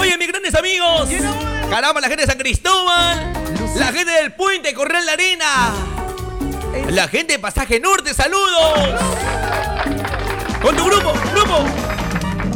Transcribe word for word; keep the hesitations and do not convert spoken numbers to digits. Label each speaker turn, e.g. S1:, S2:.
S1: Oye, mis grandes amigos. Caramba, la gente de San Cristóbal. La gente del Puente, Corral La Arena. La gente de Pasaje Norte, saludos.